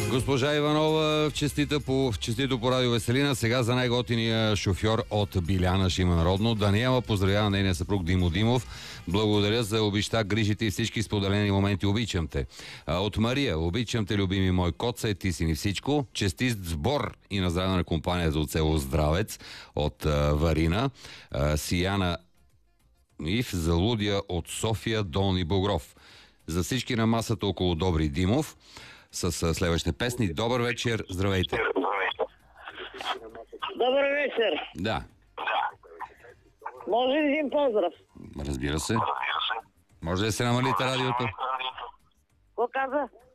Госпожа Иванова, честито по радио Веселина. Сега за най-готиния шофьор от Биляна ще има народно. Даниела поздравява нейния съпруг Димо Димов. Благодаря за обичта, грижите и всички споделени моменти. Обичам те. От Мария. Обичам те, любими мой коца, ти си ни всичко. Честит сбор и на здравна компанията от село Здравец от Варина. Сияна Ив Залудя от София, Долни Богров. За всички на масата около Добри Димов с следващите песни. Добър вечер, здравейте. Добър вечер. Да. Може ли един поздрав? Разбира се. Може да се намалите радиото? Какво каза?